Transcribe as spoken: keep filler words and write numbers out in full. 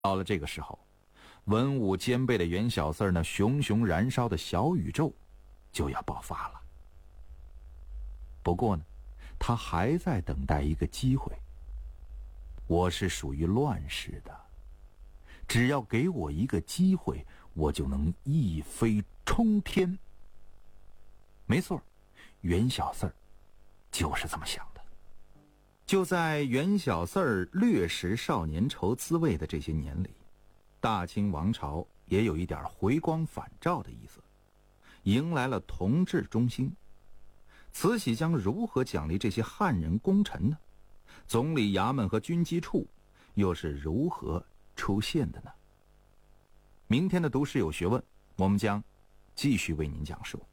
到了这个时候，文武兼备的袁小四儿那熊熊燃烧的小宇宙就要爆发了。不过呢，他还在等待一个机会。我是属于乱世的，只要给我一个机会，我就能一飞冲天。没错，袁小四儿就是这么想的。就在袁小四儿略识少年愁滋味的这些年里，大清王朝也有一点回光返照的意思，迎来了同治中兴。慈禧将如何奖励这些汉人功臣呢？总理衙门和军机处又是如何出现的呢？明天的读史有学问，我们将继续为您讲述。